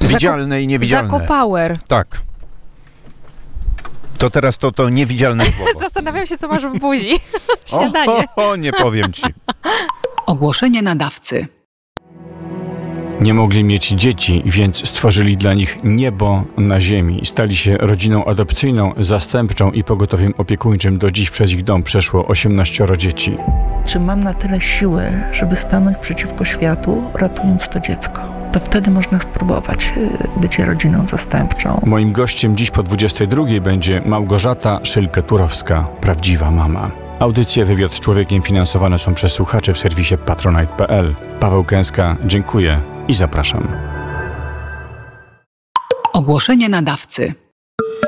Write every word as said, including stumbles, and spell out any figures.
Widzialne i niewidzialne. Zakopower. Tak. To teraz to, to niewidzialne słowo. Zastanawiam się, co masz w buzi. Śniadanie. O, o, o, nie powiem ci. Ogłoszenie nadawcy. Nie mogli mieć dzieci, więc stworzyli dla nich niebo na ziemi. Stali się rodziną adopcyjną, zastępczą i pogotowiem opiekuńczym. Do dziś przez ich dom przeszło osiemnaścioro dzieci. Czy mam na tyle siły, żeby stanąć przeciwko światu, ratując to dziecko? To wtedy można spróbować być rodziną zastępczą. Moim gościem dziś po dwudziestej drugiej będzie Małgorzata Szylkę-Turowska, prawdziwa mama. Audycje Wywiad z Człowiekiem finansowane są przez słuchaczy w serwisie patronite kropka p l. Paweł Kęska, dziękuję i zapraszam. Ogłoszenie nadawcy.